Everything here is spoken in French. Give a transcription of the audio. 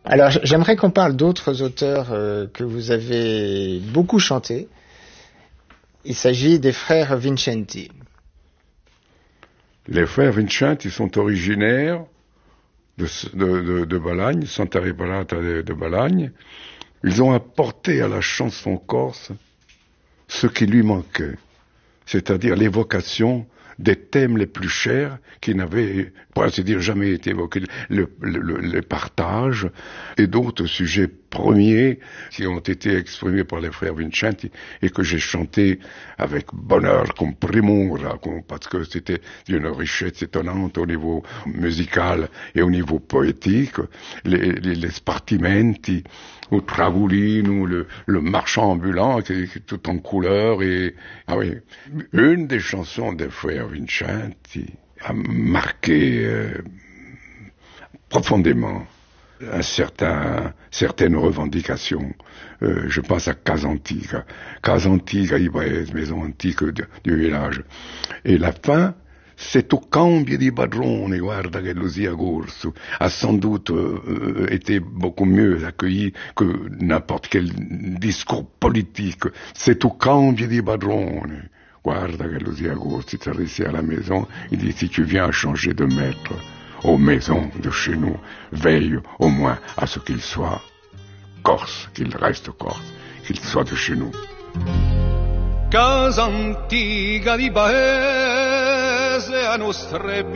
Alors, j'aimerais qu'on parle d'autres auteurs que vous avez beaucoup chantés. Il s'agit des frères Vincenti. Les frères Vincenti sont originaires de Balagne, Santa Reparata de Balagne. Ils ont apporté à la chanson corse ce qui lui manquait, c'est-à-dire l'évocation des thèmes les plus chers qui n'avaient, pour ainsi dire, jamais été évoqués, le partage et d'autres sujets premiers qui ont été exprimés par les frères Vincenti et que j'ai chanté avec bonheur, comme primura, parce que c'était d'une richesse étonnante au niveau musical et au niveau poétique, les spartimenti, ou Travulino, le marchand ambulant qui est tout en couleur ah oui, une des chansons des frères Vincenti a marqué profondément certaines revendications. Je pense à Casa Antica. Casa Antica, Ibaez, maison antique du village. Et la fin, c'est au cambio di padrone, guarda che lo sia corso, a sans doute été beaucoup mieux accueilli que n'importe quel discours politique. C'est au cambio di padrone, guarda che lo sia corso. Il s'adressait à la maison, il dit, si tu viens à changer de maître aux maisons de chez nous, veille au moins à ce qu'il soit corse, qu'il reste corse, qu'il soit de chez nous. Casa antica di Baese a nostre